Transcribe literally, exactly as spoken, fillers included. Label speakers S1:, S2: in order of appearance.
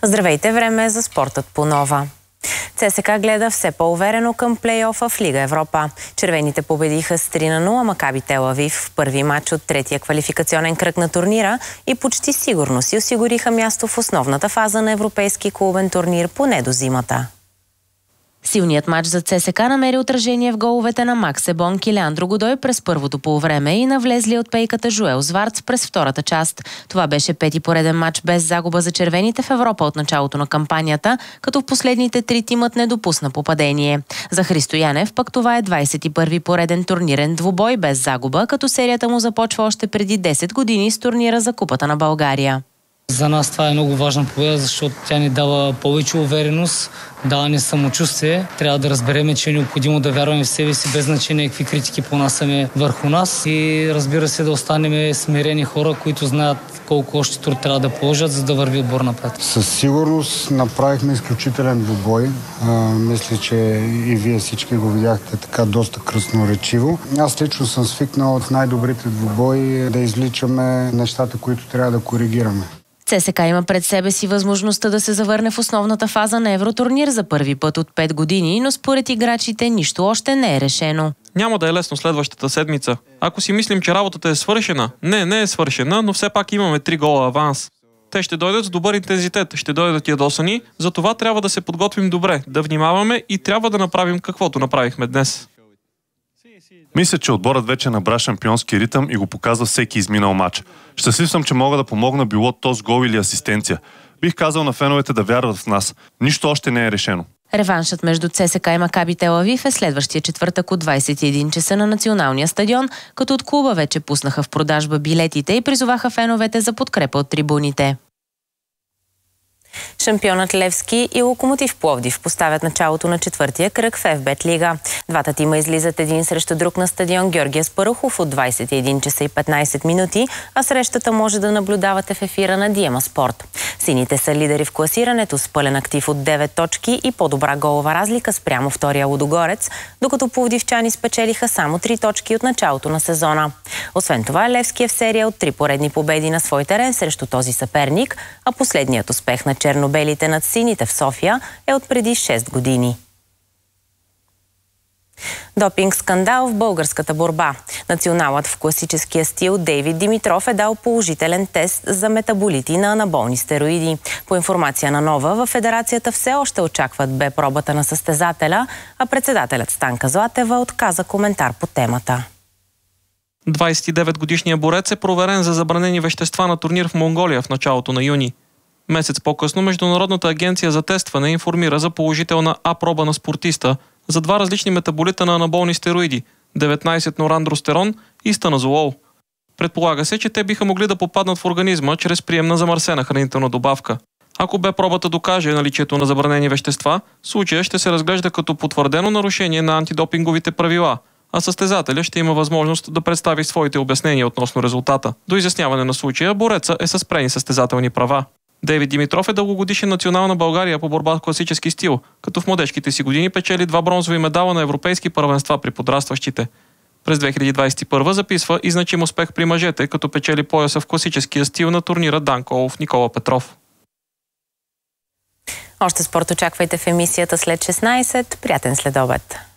S1: Здравейте, време е за спортът по Нова. ЦСКА гледа все по-уверено към плейофа в Лига Европа. Червените победиха с три на нула Макаби Тел Авив в първи матч от третия квалификационен кръг на турнира и почти сигурно си осигуриха място в основната фаза на европейски клубен турнир поне до зимата. Силният матч за ЦСКА намери отражение в головете на Макс Ебонк и Леандро Годой през първото полувреме и навлезли от пейката Жуел Зварц през втората част. Това беше пети пореден матч без загуба за червените в Европа от началото на кампанията, като в последните три тимът не допусна попадение. За Христо Янев пък това е двадесет и първи пореден турнирен двубой без загуба, като серията му започва още преди десет години с турнира за Купата на България.
S2: За нас това е много важна победа, защото тя ни дава повече увереност, дава ни самочувствие. Трябва да разберем, че е необходимо да вярваме в себе си, без значение какви критики понасяме върху нас и разбира се да останем смирени хора, които знаят колко още труд трябва да положат, за да върви отбор напред.
S3: Със сигурност направихме изключителен двубой. А, мисля, че и вие всички го видяхте така доста красноречиво. Аз лично съм свикнал от най-добрите двубои да извличаме нещата, които трябва да коригираме.
S1: ЦСКА има пред себе си възможността да се завърне в основната фаза на Евротурнир за първи път от пет години, но според играчите нищо още не е решено.
S4: Няма да е лесно следващата седмица. Ако си мислим, че работата е свършена, не, не е свършена, но все пак имаме три гола аванс. Те ще дойдат с добър интензитет, ще дойдат ядосани, затова трябва да се подготвим добре, да внимаваме и трябва да направим каквото направихме днес.
S5: Мисля, че отборът вече набра шампионски ритъм и го показва всеки изминал матч. Щастлив съм, че мога да помогна било то с гол или асистенция. Бих казал на феновете да вярват в нас. Нищо още не е решено.
S1: Реваншът между ЦСКА и Макаби Тел Авив е следващия четвъртък от двадесет и един часа на националния стадион, като от клуба вече пуснаха в продажба билетите и призоваха феновете за подкрепа от трибуните. Шампионът Левски и Локомотив Пловдив поставят началото на четвъртия кръг в еф бет Лига. Двата тима излизат един срещу друг на стадион Георги Аспарухов от двадесет и един часа и петнадесет минути, а срещата може да наблюдавате в ефира на Диема Спорт. Сините са лидери в класирането с пълен актив от девет точки и по-добра голова разлика спрямо втория Лудогорец, докато пловдивчани спечелиха само три точки от началото на сезона. Освен това, Левски е в серия от три поредни победи на свой терен срещу този съперник, а последният успех на чернобелите над сините в София е от преди шест години. Допинг скандал в българската борба. Националът в класическия стил Дейвид Димитров е дал положителен тест за метаболити на анаболни стероиди. По информация на Нова, във федерацията все още очакват Б пробата на състезателя, а председателят Станка Златева отказа коментар по темата.
S4: двадесет и девет годишният борец е проверен за забранени вещества на турнир в Монголия в началото на юни. Месец по-късно Международната агенция за тестване информира за положителна А проба на спортиста за два различни метаболита на анаболни стероиди – деветнадесет норандростерон и станазолол. Предполага се, че те биха могли да попаднат в организма чрез прием на замърсена хранителна добавка. Ако Б пробата докаже наличието на забранени вещества, случая ще се разглежда като потвърдено нарушение на антидопинговите правила, а състезателя ще има възможност да представи своите обяснения относно резултата. До изясняване на случая бореца е с спрени състезателни права. Дейвид Димитров е дългогодишен национал на България по борба в класически стил, като в младежките си години печели два бронзови медала на европейски първенства при подрастващите. През две хиляди двадесет и първа записва и значим успех при мъжете, като печели пояса в класическия стил на турнира Данко Олф Никола Петров.
S1: Още спорт очаквайте в емисията след шестнадесет. Приятен следобед!